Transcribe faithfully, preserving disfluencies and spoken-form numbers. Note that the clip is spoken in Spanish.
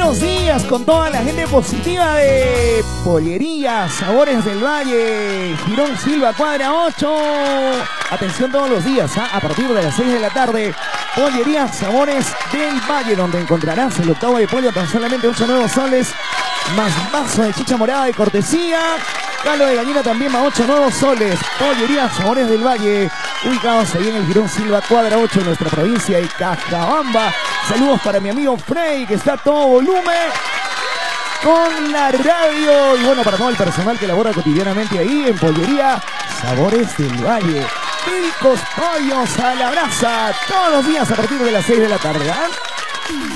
buenos días con toda la gente positiva de Pollería Sabores del Valle, Girón Silva, cuadra ocho. Atención todos los días, ¿eh? A partir de las seis de la tarde, Pollería Sabores del Valle, donde encontrarás el octavo de pollo tan solamente ocho nuevos soles, más vaso de chicha morada de cortesía, calo de gallina también más ocho nuevos soles. Pollería Sabores del Valle, ubicados ahí en el Girón Silva, cuadra ocho, en nuestra provincia de Cajabamba. Saludos para mi amigo Frey, que está a todo volumen con la radio. Y bueno, para todo el personal que labora cotidianamente ahí en Pollería Sabores del Valle. Ricos pollos a la brasa, todos los días a partir de las seis de la tarde, ¿eh?